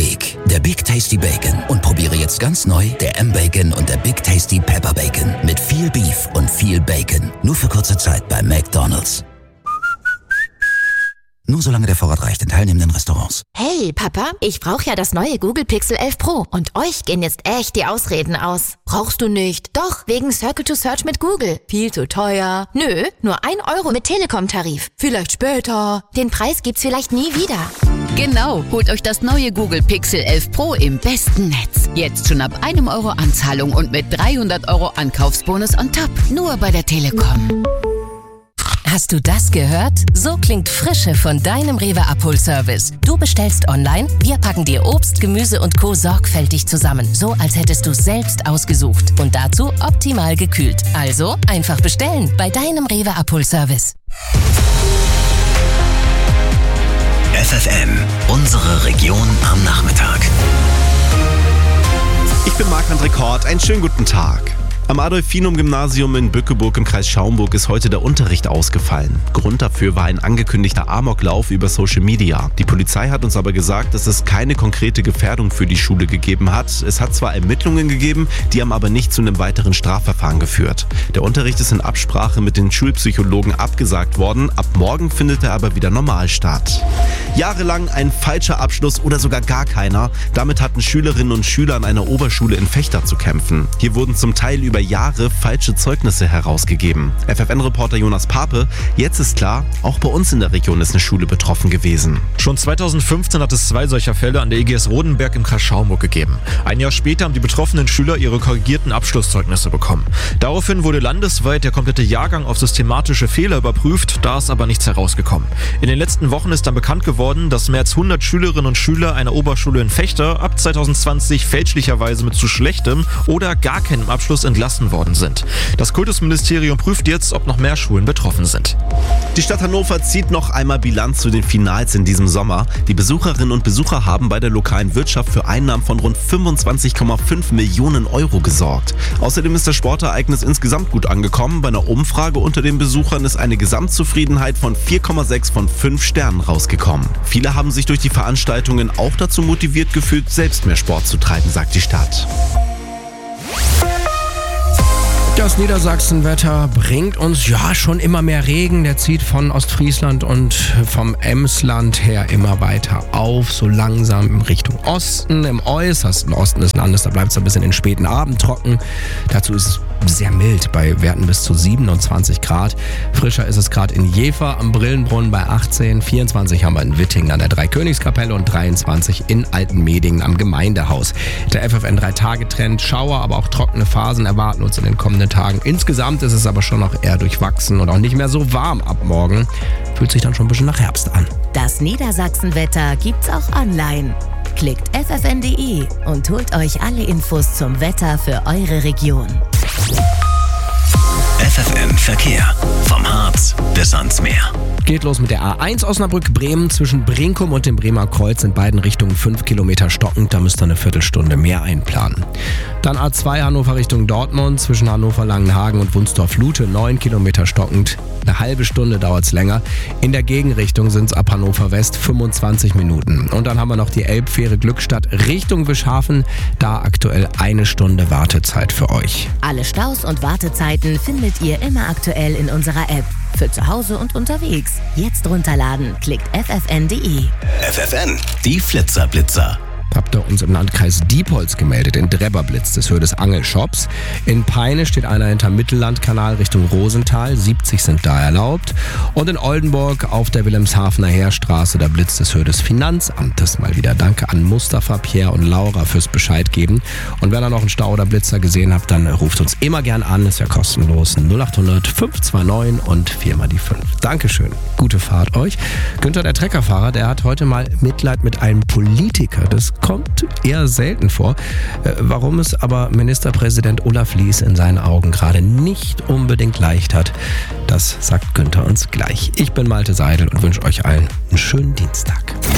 Weg, der Big Tasty Bacon. Und probiere jetzt ganz neu der M-Bacon und der Big Tasty Pepper Bacon. Mit viel Beef und viel Bacon. Nur für kurze Zeit bei McDonald's. Nur solange der Vorrat reicht in teilnehmenden Restaurants. Hey, Papa, ich brauche ja das neue Google Pixel 11 Pro. Und euch gehen jetzt echt die Ausreden aus. Brauchst du nicht? Doch, wegen Circle to Search mit Google. Viel zu teuer. Nö, nur 1 Euro mit Telekom-Tarif. Vielleicht später. Den Preis gibt's vielleicht nie wieder. Genau, holt euch das neue Google Pixel 11 Pro im besten Netz. Jetzt schon ab 1 Euro Anzahlung und mit 300 Euro Ankaufsbonus on top. Nur bei der Telekom. Hast du das gehört? So klingt Frische von deinem Rewe-Abholservice. Du bestellst online, wir packen dir Obst, Gemüse und Co. sorgfältig zusammen. So, als hättest du es selbst ausgesucht. Und dazu optimal gekühlt. Also einfach bestellen bei deinem Rewe-Abholservice. FFN, unsere Region am Nachmittag. Ich bin Marc-André Kort, einen schönen guten Tag. Am Adolfinum-Gymnasium in Bückeburg im Kreis Schaumburg ist heute der Unterricht ausgefallen. Grund dafür war ein angekündigter Amoklauf über Social Media. Die Polizei hat uns aber gesagt, dass es keine konkrete Gefährdung für die Schule gegeben hat. Es hat zwar Ermittlungen gegeben, die haben aber nicht zu einem weiteren Strafverfahren geführt. Der Unterricht ist in Absprache mit den Schulpsychologen abgesagt worden. Ab morgen findet er aber wieder normal statt. Jahrelang ein falscher Abschluss oder sogar gar keiner. Damit hatten Schülerinnen und Schüler an einer Oberschule in Vechta zu kämpfen. Hier wurden zum Teil über Jahre falsche Zeugnisse herausgegeben. FFN-Reporter Jonas Pape, jetzt ist klar, auch bei uns in der Region ist eine Schule betroffen gewesen. Schon 2015 hat es 2 solcher Fälle an der EGS Rodenberg im Kreis Schaumburg gegeben. Ein Jahr später haben die betroffenen Schüler ihre korrigierten Abschlusszeugnisse bekommen. Daraufhin wurde landesweit der komplette Jahrgang auf systematische Fehler überprüft, da ist aber nichts herausgekommen. In den letzten Wochen ist dann bekannt geworden, dass mehr als 100 Schülerinnen und Schüler einer Oberschule in Vechta ab 2020 fälschlicherweise mit zu schlechtem oder gar keinem Abschluss entlassen worden sind. Das Kultusministerium prüft jetzt, ob noch mehr Schulen betroffen sind. Die Stadt Hannover zieht noch einmal Bilanz zu den Finals in diesem Sommer. Die Besucherinnen und Besucher haben bei der lokalen Wirtschaft für Einnahmen von rund 25,5 Millionen Euro gesorgt. Außerdem ist das Sportereignis insgesamt gut angekommen. Bei einer Umfrage unter den Besuchern ist eine Gesamtzufriedenheit von 4,6 von 5 Sternen rausgekommen. Viele haben sich durch die Veranstaltungen auch dazu motiviert gefühlt, selbst mehr Sport zu treiben, sagt die Stadt. Das Niedersachsenwetter bringt uns ja schon immer mehr Regen. Der zieht von Ostfriesland und vom Emsland her immer weiter auf, so langsam in Richtung Osten. Im äußersten Osten des Landes, da bleibt es ein bisschen in den späten Abend trocken. Dazu ist es sehr mild, bei Werten bis zu 27 Grad. Frischer ist es gerade in Jever am Brillenbrunnen bei 18. 24 haben wir in Wittingen an der Dreikönigskapelle und 23 in Altenmedingen am Gemeindehaus. Der FFN 3-Tage-Trend, Schauer, aber auch trockene Phasen erwarten uns in den kommenden Tagen. Insgesamt ist es aber schon noch eher durchwachsen und auch nicht mehr so warm ab morgen. Fühlt sich dann schon ein bisschen nach Herbst an. Das Niedersachsenwetter gibt's auch online. Klickt ffn.de und holt euch alle Infos zum Wetter für eure Region. FFN Verkehr. Vom Harz bis ans Meer. Geht los mit der A1 Osnabrück-Bremen. Zwischen Brinkum und dem Bremer Kreuz in beiden Richtungen 5 Kilometer stockend. Da müsst ihr eine Viertelstunde mehr einplanen. Dann A2 Hannover Richtung Dortmund. Zwischen Hannover-Langenhagen und Wunsdorf-Lute 9 Kilometer stockend. Eine halbe Stunde dauert es länger. In der Gegenrichtung sind es ab Hannover West 25 Minuten. Und dann haben wir noch die Elbfähre Glückstadt Richtung Wischhafen. Da aktuell 1 Stunde Wartezeit für euch. Alle Staus und Wartezeiten findet ihr immer aktuell in unserer App. Für zu Hause und unterwegs. Jetzt runterladen. Klickt ffn.de. FFN, die Flitzer-Blitzer. Habt ihr uns im Landkreis Diepholz gemeldet, in Drebberblitz des Hödes Angelshops. In Peine steht einer hinterm Mittellandkanal Richtung Rosenthal, 70 sind da erlaubt. Und in Oldenburg auf der Wilhelmshavener Heerstraße der Blitz des Hödes Finanzamtes. Mal wieder danke an Mustafa, Pierre und Laura fürs Bescheid geben. Und wenn ihr noch einen Stau oder Blitzer gesehen habt, dann ruft uns immer gern an, ist ja kostenlos. 0800 529 und 4 mal die 5. Dankeschön, gute Fahrt euch. Günther, der Treckerfahrer, der hat heute mal Mitleid mit einem Politiker. Das kommt eher selten vor. Warum es aber Ministerpräsident Olaf Lies in seinen Augen gerade nicht unbedingt leicht hat, das sagt Günther uns gleich. Ich bin Malte Seidel und wünsche euch allen einen schönen Dienstag.